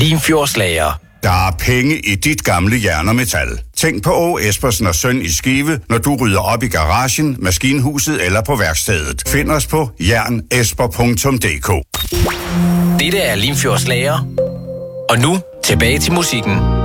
Limfjordslager. Der er penge i dit gamle jern og metal. Tænk på Åge Espersen og Søn i Skive, når du rydder op i garagen, maskinhuset eller på værkstedet. Find os på jernesper.dk. Dette er Limfjordslager. Og nu tilbage til musikken.